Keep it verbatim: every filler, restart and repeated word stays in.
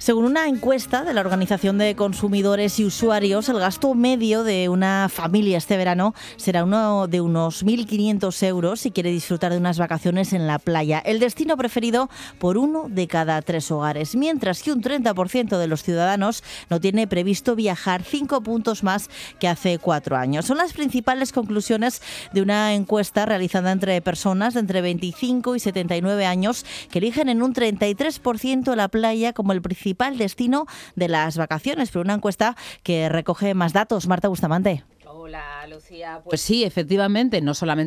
Según una encuesta de la Organización de Consumidores y Usuarios, el gasto medio de una familia este verano será uno de unos mil quinientos euros si quiere disfrutar de unas vacaciones en la playa, el destino preferido por uno de cada tres hogares, mientras que un treinta por ciento de los ciudadanos no tiene previsto viajar, cinco puntos más que hace cuatro años. Son las principales conclusiones de una encuesta realizada entre personas de entre veinticinco y setenta y nueve años que eligen en un treinta y tres por ciento la playa como el principal destino de las vacaciones, pero una encuesta que recoge más datos. Marta Bustamante. Hola, Lucía. Pues sí, efectivamente, no solamente